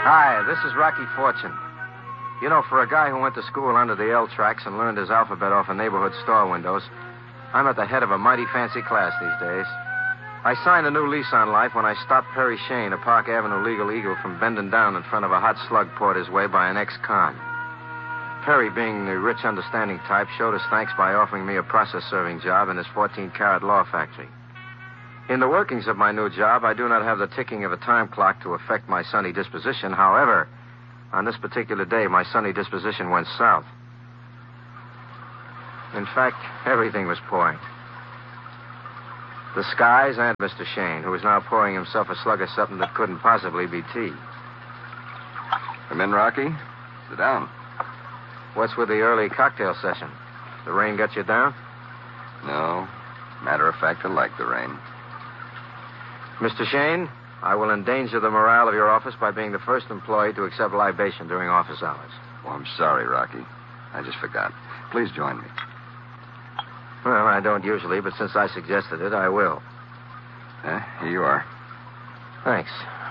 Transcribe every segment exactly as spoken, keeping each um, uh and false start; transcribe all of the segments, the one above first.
Hi, this is Rocky Fortune. You know, for a guy who went to school under the L tracks and learned his alphabet off of neighborhood store windows, I'm at the head of a mighty fancy class these days. I signed a new lease on life when I stopped Perry Shane, a Park Avenue legal eagle, from bending down in front of a hot slug poured his way by an ex-con. Perry, being the rich, understanding type, showed his thanks by offering me a process-serving job in his fourteen-carat law factory. In the workings of my new job, I do not have the ticking of a time clock to affect my sunny disposition. However, on this particular day, my sunny disposition went south. In fact, everything was pouring. The skies and Mister Shane, who was now pouring himself a slug of something that couldn't possibly be tea. Come in, Rocky. Sit down. What's with the early cocktail session? The rain got you down? No. Matter of fact, I like the rain. Mister Shane, I will endanger the morale of your office by being the first employee to accept libation during office hours. Well, I'm sorry, Rocky. I just forgot. Please join me. Well, I don't usually, but since I suggested it, I will. Eh, here you are. Thanks.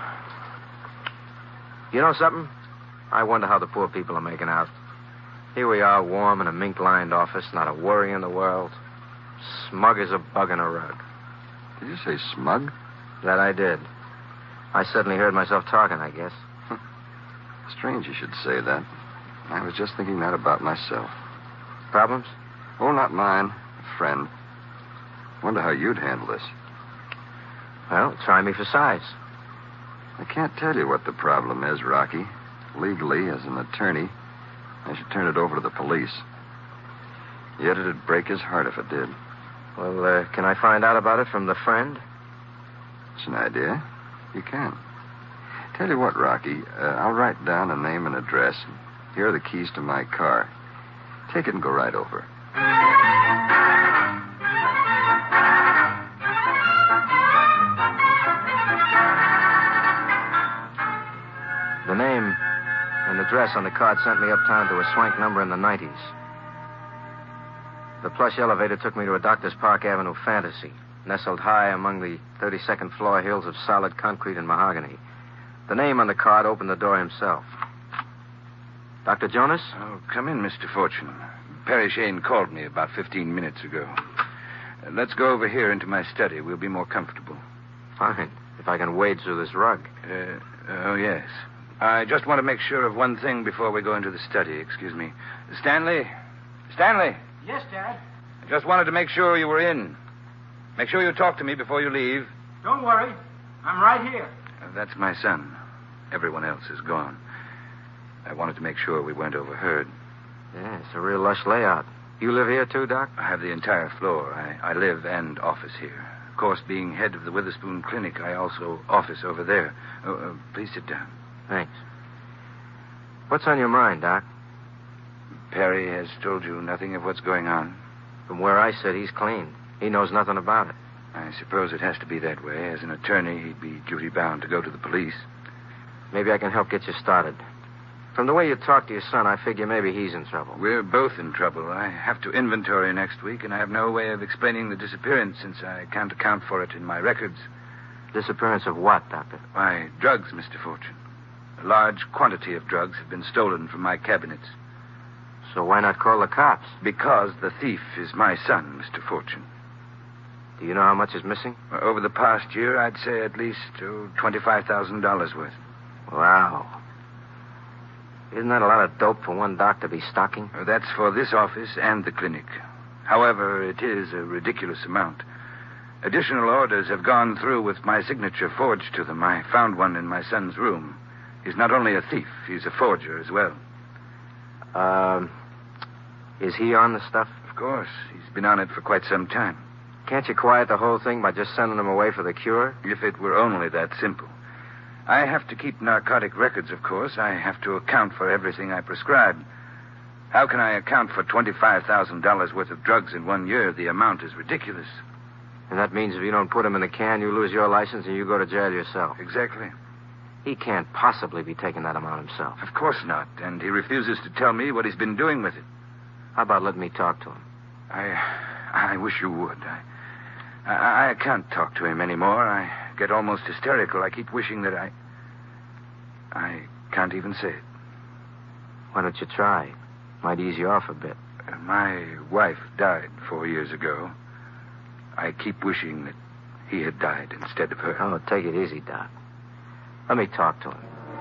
You know something? I wonder how the poor people are making out. Here we are, warm in a mink-lined office, not a worry in the world. Smug as a bug in a rug. Did you say smug? That I did. I suddenly heard myself talking, I guess. Strange you should say that. I was just thinking that about myself. Problems? Oh, not mine. A friend. Wonder how you'd handle this. Well, try me for size. I can't tell you what the problem is, Rocky. Legally, as an attorney, I should turn it over to the police. Yet it'd break his heart if it did. Well, uh, can I find out about it from the friend? It's an idea. You can. Tell you what, Rocky, uh, I'll write down a name and address. Here are the keys to my car. Take it and go right over. The name and address on the card sent me uptown to a swank number in the nineties. The plush elevator took me to a Doctor's Park Avenue fantasy, nestled high among the thirty-second floor hills of solid concrete and mahogany. The name on the card opened the door himself. Doctor Jonas? Oh, come in, Mister Fortune. Perry Shane called me about fifteen minutes ago. Uh, let's go over here into my study. We'll be more comfortable. Fine, if I can wade through this rug. Uh, oh, yes. I just want to make sure of one thing before we go into the study. Excuse me. Stanley? Stanley? Yes, Dad? I just wanted to make sure you were in. Make sure you talk to me before you leave. Don't worry. I'm right here. Uh, that's my son. Everyone else is gone. I wanted to make sure we weren't overheard. Yeah, it's a real lush layout. You live here, too, Doc? I have the entire floor. I, I live and office here. Of course, being head of the Witherspoon Clinic, I also office over there. Oh, uh, please sit down. Thanks. What's on your mind, Doc? Perry has told you nothing of what's going on? From where I sit, he's clean. He knows nothing about it. I suppose it has to be that way. As an attorney, he'd be duty-bound to go to the police. Maybe I can help get you started. From the way you talk to your son, I figure maybe he's in trouble. We're both in trouble. I have to inventory next week, and I have no way of explaining the disappearance since I can't account for it in my records. Disappearance of what, Doctor? Why, drugs, Mister Fortune. A large quantity of drugs have been stolen from my cabinets. So why not call the cops? Because the thief is my son, Mister Fortune. Do you know how much is missing? Over the past year, I'd say at least oh, twenty-five thousand dollars worth. Wow. Isn't that a lot of dope for one doc to be stocking? Uh, that's for this office and the clinic. However, it is a ridiculous amount. Additional orders have gone through with my signature forged to them. I found one in my son's room. He's not only a thief, he's a forger as well. Um, is he on the stuff? Of course. He's been on it for quite some time. Can't you quiet the whole thing by just sending him away for the cure? If it were only that simple. I have to keep narcotic records, of course. I have to account for everything I prescribe. How can I account for twenty-five thousand dollars worth of drugs in one year? The amount is ridiculous. And that means if you don't put him in the can, you lose your license and you go to jail yourself. Exactly. He can't possibly be taking that amount himself. Of course not. And he refuses to tell me what he's been doing with it. How about letting me talk to him? I I wish you would. I, I, I can't talk to him anymore. I get almost hysterical. I keep wishing that I... I can't even say it. Why don't you try? Might ease you off a bit. Uh, my wife died four years ago. I keep wishing that he had died instead of her. Oh, take it easy, Doc. Let me talk to him.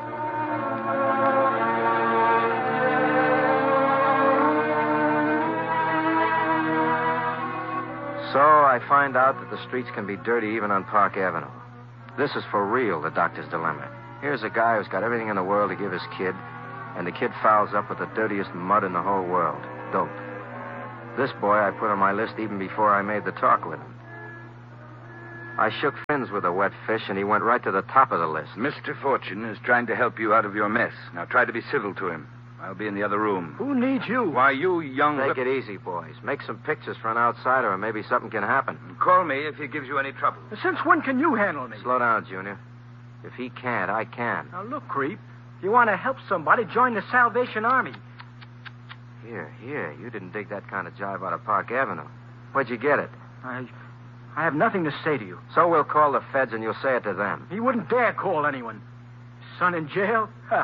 So I find out that the streets can be dirty even on Park Avenue. This is for real, the doctor's dilemma. Here's a guy who's got everything in the world to give his kid, and the kid fouls up with the dirtiest mud in the whole world, dope. This boy I put on my list even before I made the talk with him. I shook fins with a wet fish, and he went right to the top of the list. Mister Fortune is trying to help you out of your mess. Now try to be civil to him. I'll be in the other room. Who needs you? Why, you young... Take it easy, boys. Make some pictures for an outsider, and maybe something can happen. Call me if he gives you any trouble. Since when can you handle me? Slow down, Junior. If he can't, I can. Now, look, creep. If you want to help somebody, join the Salvation Army. Here, here. You didn't dig that kind of jive out of Park Avenue. Where'd you get it? I... I have nothing to say to you. So we'll call the feds, and you'll say it to them. He wouldn't dare call anyone. His son in jail? Huh.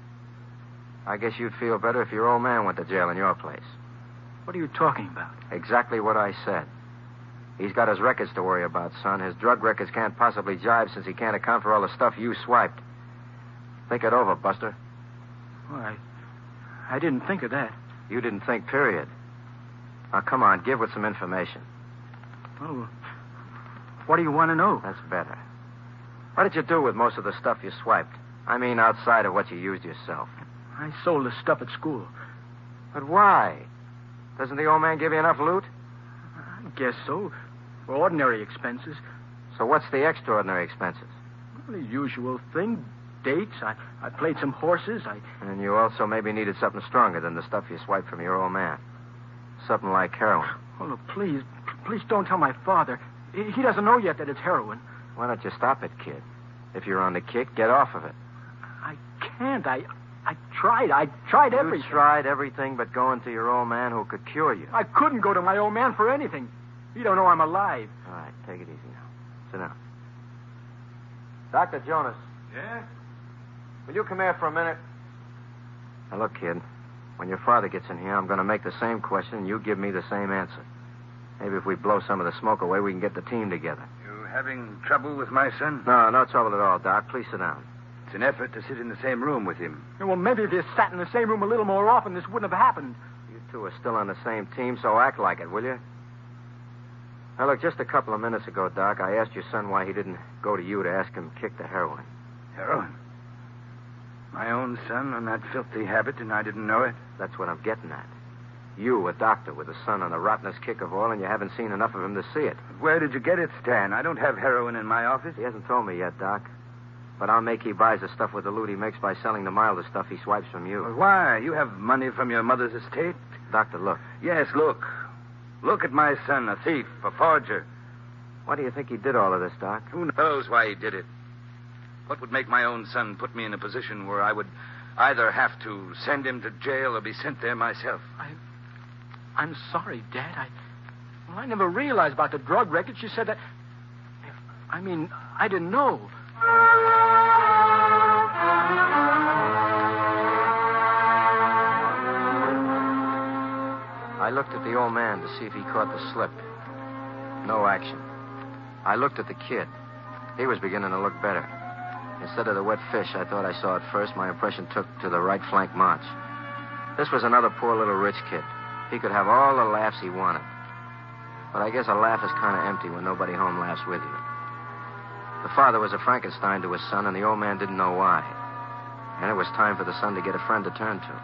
I guess you'd feel better if your old man went to jail in your place. What are you talking about? Exactly what I said. He's got his records to worry about, son. His drug records can't possibly jive since he can't account for all the stuff you swiped. Think it over, Buster. Well, I... I didn't think of that. You didn't think, period. Now, come on, give with some information. Oh, what do you want to know? That's better. What did you do with most of the stuff you swiped? I mean, outside of what you used yourself. I sold the stuff at school. But why? Doesn't the old man give you enough loot? I guess so. For ordinary expenses. So what's the extraordinary expenses? Well, the usual thing. Dates. I, I played some horses. I... And you also maybe needed something stronger than the stuff you swiped from your old man. Something like heroin. Oh, look, please. Please don't tell my father. He, he doesn't know yet that it's heroin. Why don't you stop it, kid? If you're on the kick, get off of it. I can't. I... I tried. I tried everything. You tried everything but going to your old man who could cure you. I couldn't go to my old man for anything. He don't know I'm alive. All right, take it easy now. Sit down. Doctor Jonas. Yes? Will you come here for a minute? Now, look, kid. When your father gets in here, I'm going to make the same question, and you give me the same answer. Maybe if we blow some of the smoke away, we can get the team together. You having trouble with my son? No, no trouble at all, Doc. Please sit down. It's an effort to sit in the same room with him. Well, maybe if you sat in the same room a little more often, this wouldn't have happened. You two are still on the same team, so act like it, will you? Now, look, just a couple of minutes ago, Doc, I asked your son why he didn't go to you to ask him to kick the heroin. Heroin? My own son on that filthy habit, and I didn't know it? That's what I'm getting at. You, a doctor with a son on the rottenest kick of oil, and you haven't seen enough of him to see it. Where did you get it, Stan? I don't have heroin in my office. He hasn't told me yet, Doc. But I'll make he buys the stuff with the loot he makes by selling the milder stuff he swipes from you. Well, why? You have money from your mother's estate? Doctor, look. Yes, look. Look at my son, a thief, a forger. Why do you think he did all of this, Doc? Who knows why he did it? What would make my own son put me in a position where I would either have to send him to jail or be sent there myself? I... I'm sorry, Dad. I... Well, I never realized about the drug records. You said that... I mean, I didn't know. I looked at the old man to see if he caught the slip. No action. I looked at the kid. He was beginning to look better. Instead of the wet fish I thought I saw at first, my impression took to the right flank march. This was another poor little rich kid. He could have all the laughs he wanted. But I guess a laugh is kind of empty when nobody home laughs with you. The father was a Frankenstein to his son, and the old man didn't know why. And it was time for the son to get a friend to turn to.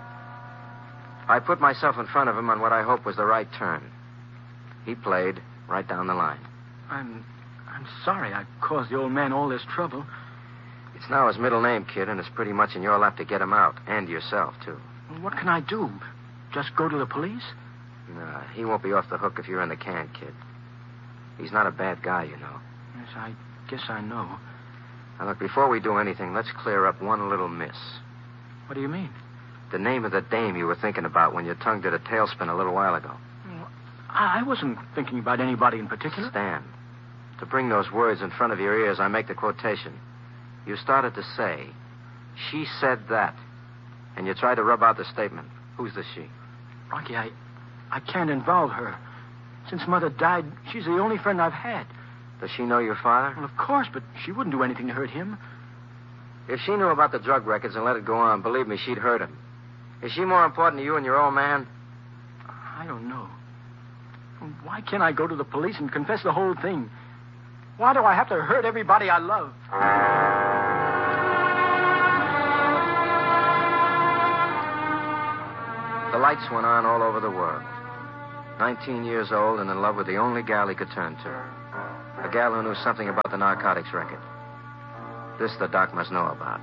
I put myself in front of him on what I hoped was the right turn. He played right down the line. I'm... I'm sorry I caused the old man all this trouble. It's now his middle name, kid, and it's pretty much in your lap to get him out, and yourself, too. Well, what can I do? Just go to the police? No, he won't be off the hook if you're in the can, kid. He's not a bad guy, you know. Yes, I guess I know. Now, look, before we do anything, let's clear up one little miss. What do you mean? The name of the dame you were thinking about when your tongue did a tailspin a little while ago. Well, I wasn't thinking about anybody in particular. Stan, to bring those words in front of your ears, I make the quotation. You started to say, She said that. And you tried to rub out the statement. Who's the she? Rocky, I, I can't involve her. Since Mother died, she's the only friend I've had. Does she know your father? Well, of course, but she wouldn't do anything to hurt him. If she knew about the drug records and let it go on, believe me, she'd hurt him. Is she more important to you and your old man? I don't know. Why can't I go to the police and confess the whole thing? Why do I have to hurt everybody I love? The lights went on all over the world. Nineteen years old and in love with the only gal he could turn to. A gal who knew something about the narcotics record. This the doc must know about.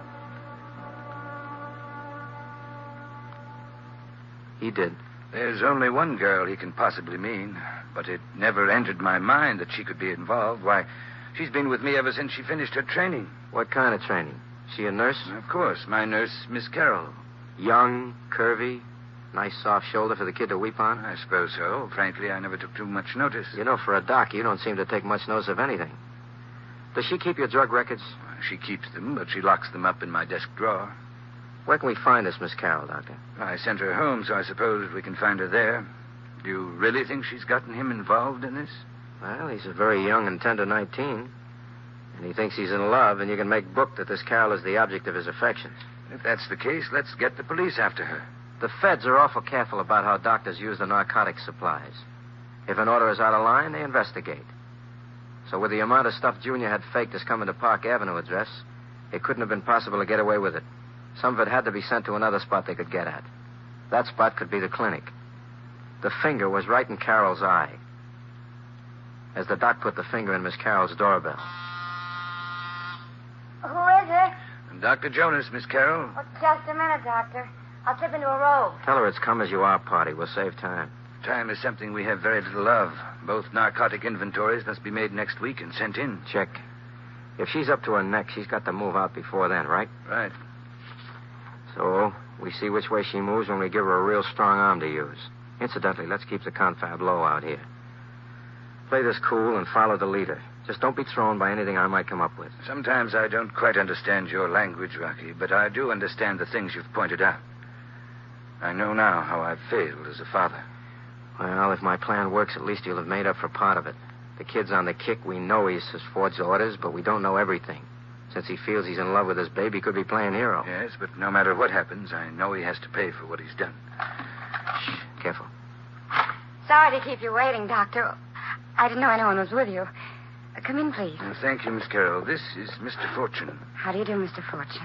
He did. There's only one girl he can possibly mean, but it never entered my mind that she could be involved. Why, she's been with me ever since she finished her training. What kind of training? She a nurse? Of course, my nurse, Miss Carroll. Young, curvy, nice soft shoulder for the kid to weep on? I suppose so. Frankly, I never took too much notice. You know, for a doc, you don't seem to take much notice of anything. Does she keep your drug records? She keeps them, but she locks them up in my desk drawer. Where can we find this Miss Carroll, Doctor? I sent her home, so I suppose we can find her there. Do you really think she's gotten him involved in this? Well, he's a very young and tender nineteen. And he thinks he's in love, and you can make book that this Carroll is the object of his affections. If that's the case, let's get the police after her. The feds are awful careful about how doctors use the narcotic supplies. If an order is out of line, they investigate. So with the amount of stuff Junior had faked as coming to Park Avenue address, it couldn't have been possible to get away with it. Some of it had to be sent to another spot they could get at. That spot could be the clinic. The finger was right in Carroll's eye. As the doc put the finger in Miss Carroll's doorbell. Who is it? Doctor Jonas, Miss Carroll. Oh, just a minute, Doctor. I'll slip into a robe. Tell her it's come as you are, Party. We'll save time. Time is something we have very little of. Both narcotic inventories must be made next week and sent in. Check. If she's up to her neck, she's got to move out before then, right? Right. So, we see which way she moves when we give her a real strong arm to use. Incidentally, let's keep the confab low out here. Play this cool and follow the leader. Just don't be thrown by anything I might come up with. Sometimes I don't quite understand your language, Rocky, but I do understand the things you've pointed out. I know now how I've failed as a father. Well, if my plan works, at least you'll have made up for part of it. The kid's on the kick. We know he's his forged orders, but we don't know everything. Since he feels he's in love with his baby, he could be playing hero. Yes, but no matter what happens, I know he has to pay for what he's done. Shh, careful. Sorry to keep you waiting, Doctor. I didn't know anyone was with you. Uh, come in, please. Uh, thank you, Miss Carroll. This is Mister Fortune. How do you do, Mister Fortune?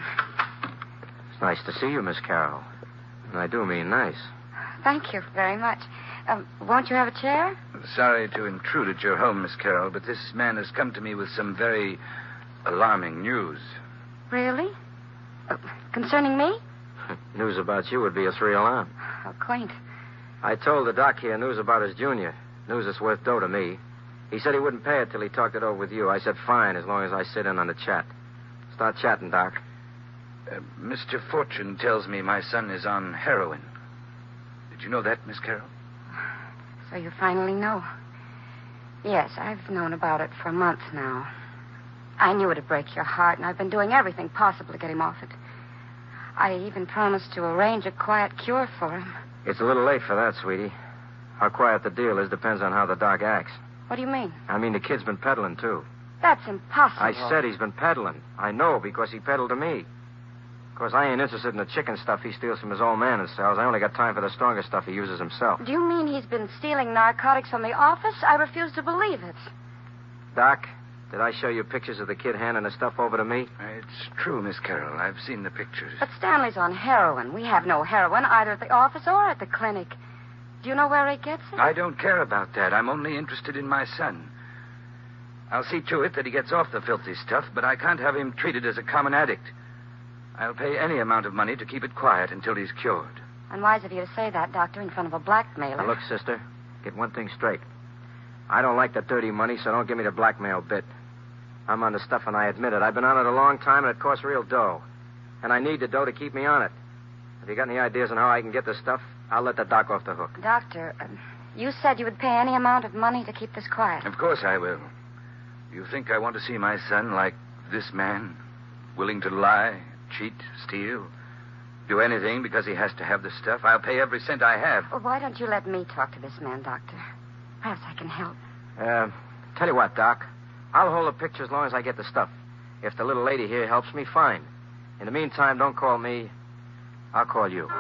It's nice to see you, Miss Carroll. And I do mean nice. Thank you very much. Um, won't you have a chair? Sorry to intrude at your home, Miss Carroll, but this man has come to me with some very alarming news. Really? Uh, concerning me? News about you would be a three-alarm. How quaint. I told the doc here news about his junior. News that's worth dough to me. He said he wouldn't pay it till he talked it over with you. I said fine, as long as I sit in on the chat. Start chatting, Doc. Uh, Mister Fortune tells me my son is on heroin. Did you know that, Miss Carroll? So you finally know. Yes, I've known about it for months now. I knew it'd break your heart, and I've been doing everything possible to get him off it. I even promised to arrange a quiet cure for him. It's a little late for that, sweetie. How quiet the deal is depends on how the doc acts. What do you mean? I mean, the kid's been peddling, too. That's impossible. I said he's been peddling. I know, because he peddled to me. Of course, I ain't interested in the chicken stuff he steals from his old man and sells. I only got time for the stronger stuff he uses himself. Do you mean he's been stealing narcotics from the office? I refuse to believe it. Doc, did I show you pictures of the kid handing the stuff over to me? It's true, Miss Carroll. I've seen the pictures. But Stanley's on heroin. We have no heroin either at the office or at the clinic. Do you know where he gets it? I don't care about that. I'm only interested in my son. I'll see to it that he gets off the filthy stuff, but I can't have him treated as a common addict. I'll pay any amount of money to keep it quiet until he's cured. Unwise of you to say that, Doctor, in front of a blackmailer. Now, look, sister, get one thing straight. I don't like the dirty money, so don't give me the blackmail bit. I'm on the stuff, and I admit it. I've been on it a long time, and it costs real dough. And I need the dough to keep me on it. If you got any ideas on how I can get the stuff, I'll let the doc off the hook. Doctor, um, you said you would pay any amount of money to keep this quiet. Of course I will. You think I want to see my son like this man? Willing to lie, cheat, steal, do anything because he has to have the stuff, I'll pay every cent I have. Well, why don't you let me talk to this man, Doctor? Perhaps I can help. Uh, tell you what, Doc. I'll hold the picture as long as I get the stuff. If the little lady here helps me, fine. In the meantime, don't call me. I'll call you.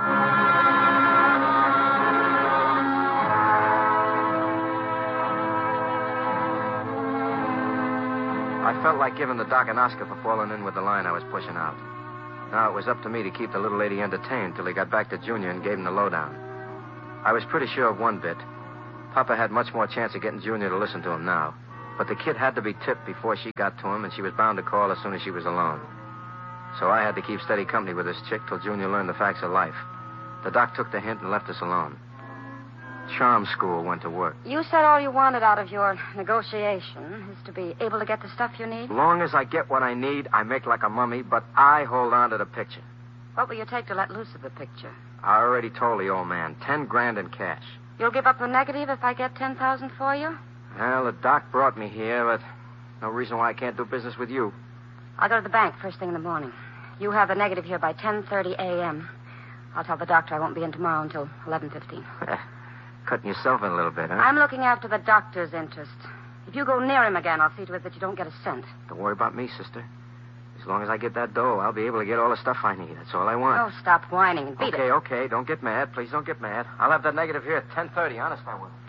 I felt like giving the doc an Oscar for falling in with the line I was pushing out. Now it was up to me to keep the little lady entertained till he got back to Junior and gave him the lowdown. I was pretty sure of one bit. Papa had much more chance of getting Junior to listen to him now. But the kid had to be tipped before she got to him, and she was bound to call as soon as she was alone. So I had to keep steady company with this chick till Junior learned the facts of life. The doc took the hint and left us alone. Charm school went to work. You said all you wanted out of your negotiation is to be able to get the stuff you need? As long as I get what I need, I make like a mummy, but I hold on to the picture. What will you take to let loose of the picture? I already told the old man. Ten grand in cash. You'll give up the negative if I get ten thousand for you? Well, the doc brought me here, but no reason why I can't do business with you. I'll go to the bank first thing in the morning. You have the negative here by ten thirty a.m. I'll tell the doctor I won't be in tomorrow until eleven fifteen. Cutting yourself in a little bit, huh? I'm looking after the doctor's interest. If you go near him again, I'll see to it that you don't get a cent. Don't worry about me, sister. As long as I get that dough, I'll be able to get all the stuff I need. That's all I want. Oh, stop whining and beat okay, it. Okay, okay. Don't get mad. Please don't get mad. I'll have that negative here at ten thirty. Honest, I will.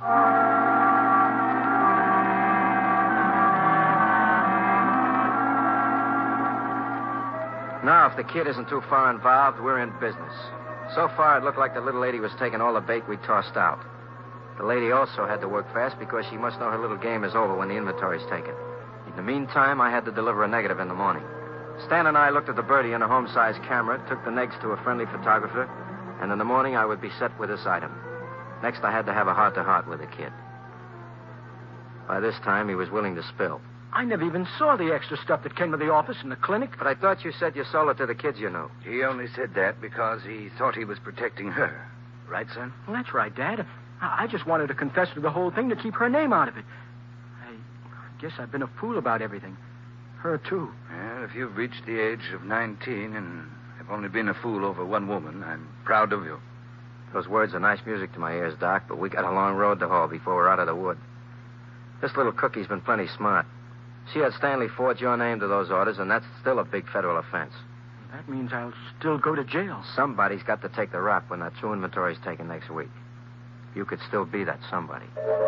Now, if the kid isn't too far involved, we're in business. So far, it looked like the little lady was taking all the bait we tossed out. The lady also had to work fast because she must know her little game is over when the inventory's taken. In the meantime, I had to deliver a negative in the morning. Stan and I looked at the birdie in a home-sized camera, took the negs to a friendly photographer, and in the morning I would be set with this item. Next, I had to have a heart-to-heart with the kid. By this time, he was willing to spill. I never even saw the extra stuff that came to the office and the clinic. But I thought you said you sold it to the kids you knew. He only said that because he thought he was protecting her. Right, son? Well, that's right, Dad. I, I just wanted to confess to the whole thing to keep her name out of it. I, I guess I've been a fool about everything. Her, too. Well, if you've reached the age of nineteen and have only been a fool over one woman, I'm proud of you. Those words are nice music to my ears, Doc, but we got a long road to hoe before we're out of the wood. This little cookie's been plenty smart. She had Stanley forge your name to those orders, and that's still a big federal offense. That means I'll still go to jail. Somebody's got to take the rap when that true inventory's taken next week. You could still be that somebody.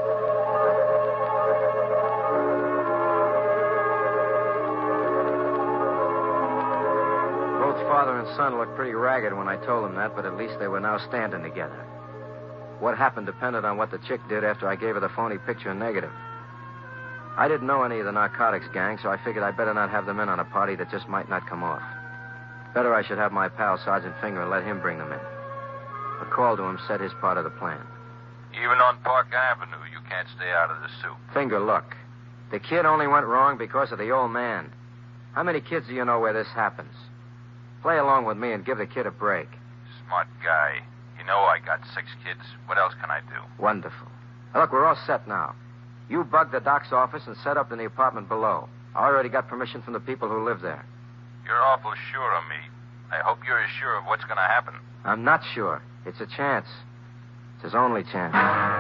Both father and son looked pretty ragged when I told them that, but at least they were now standing together. What happened depended on what the chick did after I gave her the phony picture and negative. I didn't know any of the narcotics gang, so I figured I'd better not have them in on a party that just might not come off. Better I should have my pal, Sergeant Finger, and let him bring them in. A call to him said his part of the plan. Even on Park Avenue, you can't stay out of the soup. Finger, look. The kid only went wrong because of the old man. How many kids do you know where this happens? Play along with me and give the kid a break. Smart guy. You know I got six kids. What else can I do? Wonderful. Now, look, we're all set now. You bug the doc's office and set up in the apartment below. I already got permission from the people who live there. You're awful sure of me. I hope you're as sure of what's going to happen. I'm not sure. It's a chance. It's his only chance.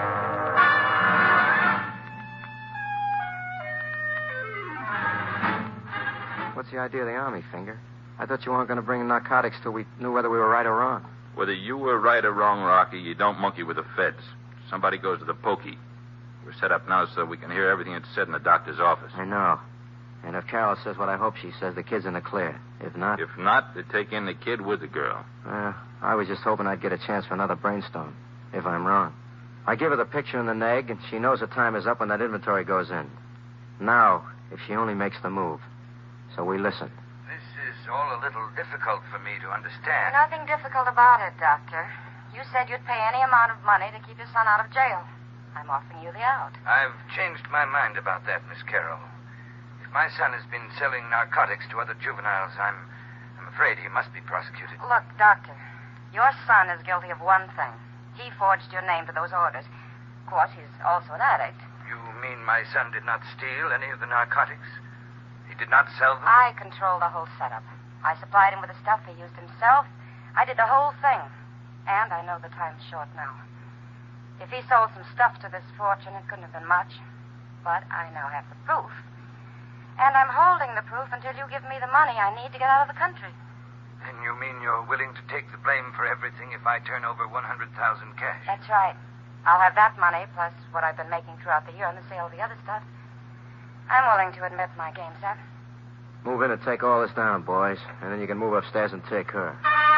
What's the idea of the Army, Finger? I thought you weren't going to bring narcotics till we knew whether we were right or wrong. Whether you were right or wrong, Rocky, you don't monkey with the feds. Somebody goes to the pokey. We're set up now so we can hear everything that's said in the doctor's office. I know. And if Carol says what I hope she says, the kid's in the clear. If not... If not, they take in the kid with the girl. Uh, I was just hoping I'd get a chance for another brainstorm. If I'm wrong. I give her the picture and the neg, and she knows her time is up when that inventory goes in. Now, if she only makes the move. So we listen. This is all a little difficult for me to understand. Nothing difficult about it, Doctor. You said you'd pay any amount of money to keep your son out of jail. I'm offering you the out. I've changed my mind about that, Miss Carroll. If my son has been selling narcotics to other juveniles, I'm I'm afraid he must be prosecuted. Look, Doctor, your son is guilty of one thing. He forged your name to those orders. Of course, he's also an addict. You mean my son did not steal any of the narcotics? He did not sell them? I control the whole setup. I supplied him with the stuff he used himself. I did the whole thing. And I know the time's short now. If he sold some stuff to this fortune, it couldn't have been much. But I now have the proof. And I'm holding the proof until you give me the money I need to get out of the country. And you mean you're willing to take the blame for everything if I turn over one hundred thousand dollars cash? That's right. I'll have that money, plus what I've been making throughout the year on the sale of the other stuff. I'm willing to admit my game's up. Move in and take all this down, boys. And then you can move upstairs and take her.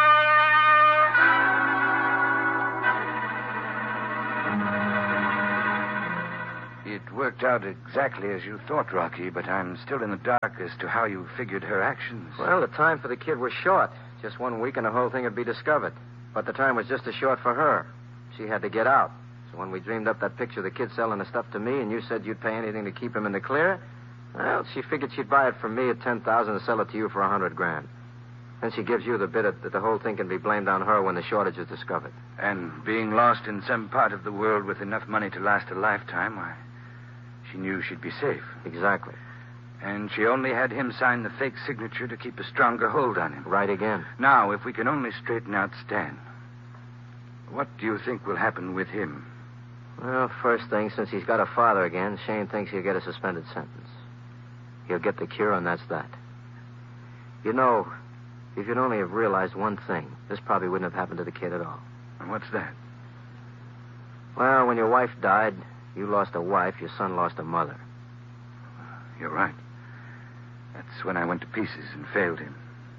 It worked out exactly as you thought, Rocky, but I'm still in the dark as to how you figured her actions. Well, the time for the kid was short. Just one week and the whole thing would be discovered. But the time was just as short for her. She had to get out. So when we dreamed up that picture of the kid selling the stuff to me and you said you'd pay anything to keep him in the clear, well, she figured she'd buy it from me at ten thousand and sell it to you for a hundred grand. Then she gives you the bit that the whole thing can be blamed on her when the shortage is discovered. And being lost in some part of the world with enough money to last a lifetime, why, she knew she'd be safe. Exactly. And she only had him sign the fake signature to keep a stronger hold on him. Right again. Now, if we can only straighten out Stan, what do you think will happen with him? Well, first thing, since he's got a father again, Shane thinks he'll get a suspended sentence. He'll get the cure, and that's that. You know, if you'd only have realized one thing, this probably wouldn't have happened to the kid at all. And what's that? Well, when your wife died, you lost a wife, your son lost a mother. You're right. That's when I went to pieces and failed him.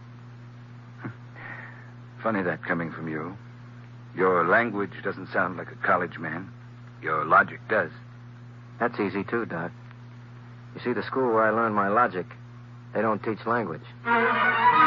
Funny that coming from you. Your language doesn't sound like a college man. Your logic does. That's easy, too, Doc. You see, the school where I learned my logic, they don't teach language.